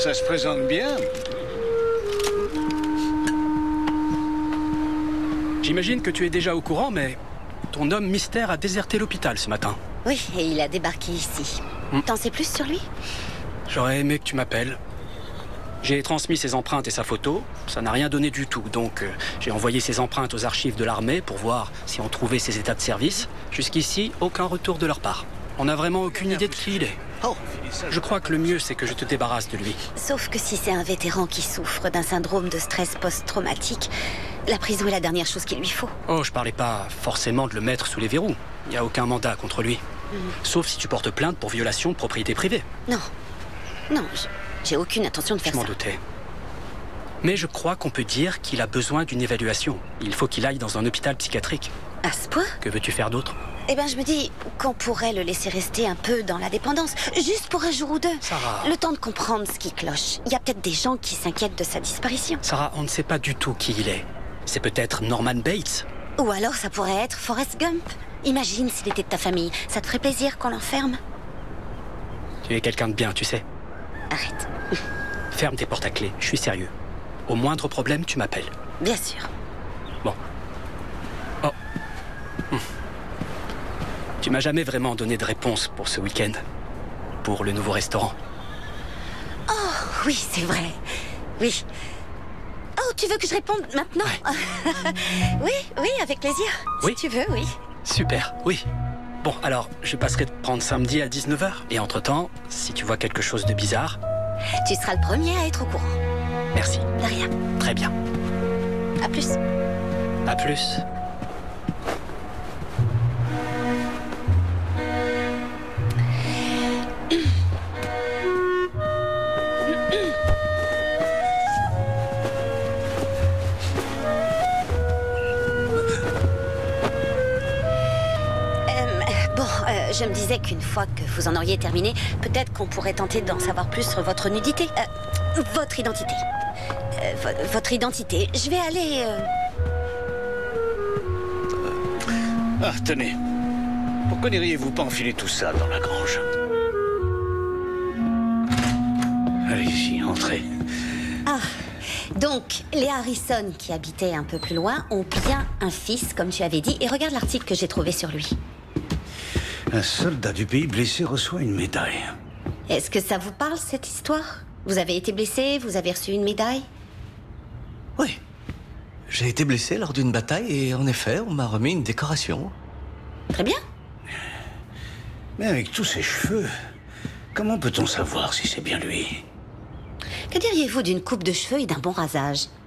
Ça se présente bien. J'imagine que tu es déjà au courant, mais ton homme mystère a déserté l'hôpital ce matin. Oui, et il a débarqué ici. T'en sais plus sur lui? J'aurais aimé que tu m'appelles. J'ai transmis ses empreintes et sa photo. Ça n'a rien donné du tout, donc j'ai envoyé ses empreintes aux archives de l'armée pour voir si on trouvait ses états de service. Jusqu'ici, aucun retour de leur part. On n'a vraiment aucune idée de qui il est. Oh. Je crois que le mieux, c'est que je te débarrasse de lui. Sauf que si c'est un vétéran qui souffre d'un syndrome de stress post-traumatique, la prison est la dernière chose qu'il lui faut. Oh, je parlais pas forcément de le mettre sous les verrous. Il n'y a aucun mandat contre lui. Sauf si tu portes plainte pour violation de propriété privée. Non. Non, j'ai aucune intention de faire Je m'en ça. doutais. Mais je crois qu'on peut dire qu'il a besoin d'une évaluation. Il faut qu'il aille dans un hôpital psychiatrique. À ce point? Que veux-tu faire d'autre? Eh ben, je me dis qu'on pourrait le laisser rester un peu dans la dépendance, juste pour un jour ou deux. Sarah. Le temps de comprendre ce qui cloche. Il y a peut-être des gens qui s'inquiètent de sa disparition. Sarah, on ne sait pas du tout qui il est. C'est peut-être Norman Bates. Ou alors ça pourrait être Forrest Gump. Imagine s'il était de ta famille. Ça te ferait plaisir qu'on l'enferme? Tu es quelqu'un de bien, tu sais. Arrête. Ferme tes portes à clé, je suis sérieux. Au moindre problème, tu m'appelles. Bien sûr. Bon. Oh. Tu m'as jamais vraiment donné de réponse pour ce week-end. Pour le nouveau restaurant. Oh, oui, c'est vrai. Oui. Oh, tu veux que je réponde maintenant? Ouais. Oui, avec plaisir. Oui. Si tu veux, oui. Super, oui. Bon, alors, je passerai te prendre samedi à 19h. Et entre-temps, si tu vois quelque chose de bizarre... Tu seras le premier à être au courant. Merci. De rien. Très bien. À plus. À plus. Je me disais qu'une fois que vous en auriez terminé, peut-être qu'on pourrait tenter d'en savoir plus sur votre nudité. Votre identité. Votre identité. Je vais aller... Ah, tenez. Pourquoi n'iriez-vous pas enfiler tout ça dans la grange? Allez-y, entrez. Ah, donc, les Harrison, qui habitaient un peu plus loin, ont bien un fils, comme tu avais dit, et regarde l'article que j'ai trouvé sur lui. Un soldat du pays blessé reçoit une médaille. Est-ce que ça vous parle, cette histoire? Vous avez été blessé, vous avez reçu une médaille? Oui. J'ai été blessé lors d'une bataille et en effet, on m'a remis une décoration. Très bien. Mais avec tous ces cheveux, comment peut-on savoir si c'est bien lui? Que diriez-vous d'une coupe de cheveux et d'un bon rasage?